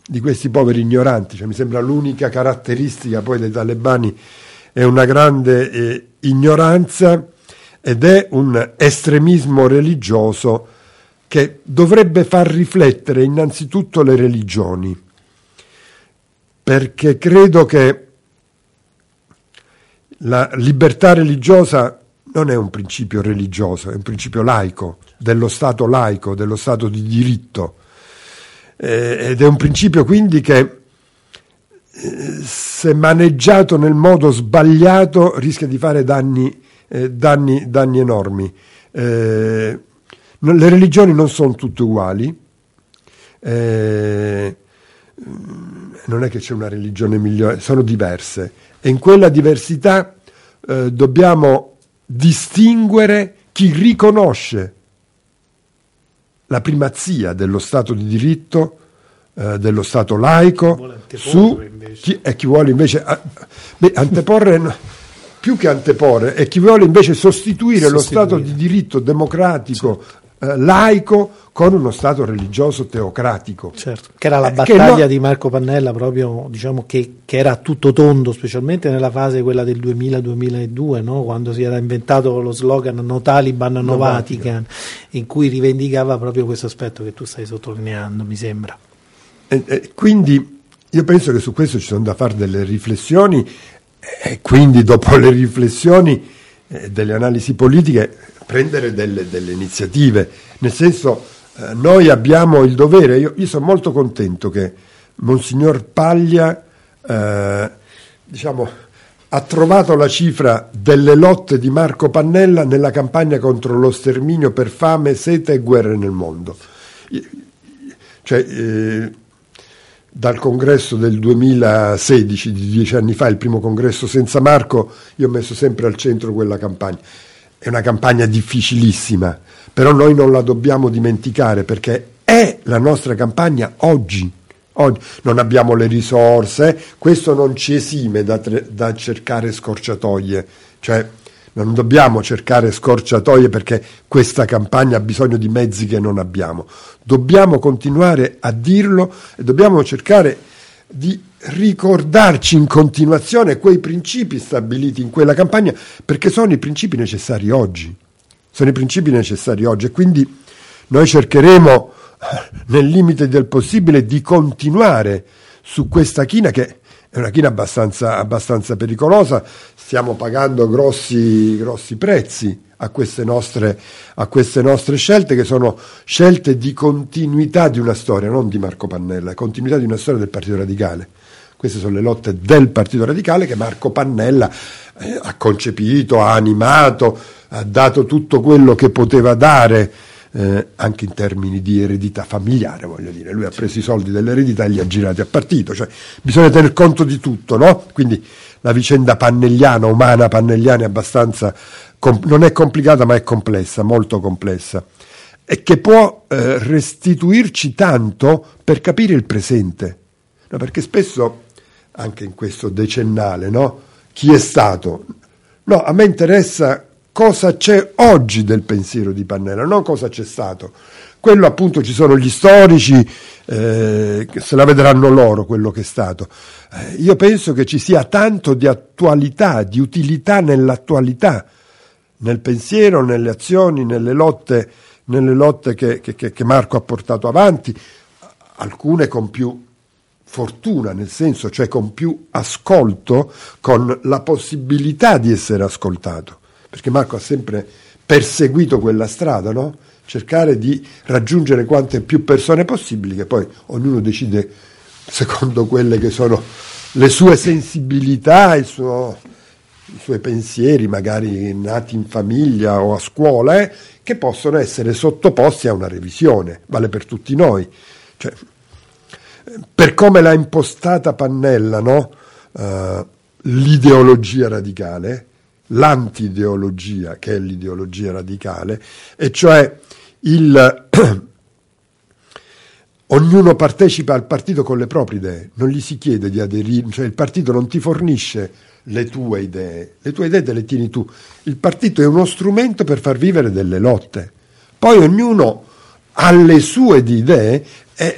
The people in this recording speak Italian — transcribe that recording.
di questi poveri ignoranti. Cioè, mi sembra l'unica caratteristica poi dei talebani è una grande ignoranza ed è un estremismo religioso che dovrebbe far riflettere innanzitutto le religioni, perché credo che la libertà religiosa non è un principio religioso, è un principio laico, dello Stato di diritto, ed è un principio quindi che se maneggiato nel modo sbagliato rischia di fare danni enormi. Le religioni non sono tutte uguali, non è che c'è una religione migliore, sono diverse, e in quella diversità dobbiamo distinguere chi riconosce la primazia dello Stato di diritto, dello Stato laico, chi vuole invece anteporre, più che anteporre, è chi vuole invece sostituire lo Stato di diritto democratico, laico, con uno Stato religioso teocratico. Certo, che era la battaglia di Marco Pannella, proprio, diciamo, che era a tutto tondo, specialmente nella fase quella del 2000-2002, no? Quando si era inventato lo slogan no Taliban, no Vatican, in cui rivendicava proprio questo aspetto che tu stai sottolineando, mi sembra. Quindi io penso che su questo ci sono da fare delle riflessioni, e quindi dopo le riflessioni, delle analisi politiche, prendere delle iniziative, nel senso, noi abbiamo il dovere. Io sono molto contento che Monsignor Paglia ha trovato la cifra delle lotte di Marco Pannella nella campagna contro lo sterminio per fame, sete e guerre nel mondo. Dal congresso del 2016, di 10 anni fa, il primo congresso senza Marco, io ho messo sempre al centro quella campagna. È una campagna difficilissima, però noi non la dobbiamo dimenticare, perché è la nostra campagna oggi. Non abbiamo le risorse, questo non ci esime da cercare scorciatoie, cioè non dobbiamo cercare scorciatoie perché questa campagna ha bisogno di mezzi che non abbiamo. Dobbiamo continuare a dirlo e dobbiamo cercare di ricordarci in continuazione quei principi stabiliti in quella campagna, perché sono i principi necessari oggi. E quindi noi cercheremo, nel limite del possibile, di continuare su questa china, che è una china abbastanza pericolosa. Stiamo pagando grossi prezzi a queste nostre scelte, che sono scelte di continuità di una storia, non di Marco Pannella, continuità di una storia del Partito Radicale. Queste sono le lotte del Partito Radicale che Marco Pannella ha concepito, ha animato, ha dato tutto quello che poteva dare, anche in termini di eredità familiare, voglio dire. Lui ha preso i soldi dell'eredità e li ha girati a partito, cioè bisogna tener conto di tutto, no? Quindi la vicenda pannelliana, umana pannelliana, è abbastanza, non è complicata ma è complessa, molto complessa, e che può restituirci tanto per capire il presente, no? Perché spesso, anche in questo decennale, no? Chi è stato? No, a me interessa cosa c'è oggi del pensiero di Pannella, non cosa c'è stato. Quello, appunto, ci sono gli storici, che se la vedranno loro quello che è stato. Io penso che ci sia tanto di attualità, di utilità nell'attualità, nel pensiero, nelle azioni, nelle lotte che Marco ha portato avanti, alcune con più fortuna, nel senso, cioè con più ascolto, con la possibilità di essere ascoltato, perché Marco ha sempre perseguito quella strada, no? Cercare di raggiungere quante più persone possibili, che poi ognuno decide secondo quelle che sono le sue sensibilità, i suoi pensieri, magari nati in famiglia o a scuola, che possono essere sottoposti a una revisione, vale per tutti noi. Cioè, per come l'ha impostata Pannella, no? L'ideologia radicale, l'anti-ideologia, che è l'ideologia radicale, e cioè ognuno partecipa al partito con le proprie idee, non gli si chiede di aderire, cioè il partito non ti fornisce le tue idee te le tieni tu. Il partito è uno strumento per far vivere delle lotte, poi ognuno ha le sue idee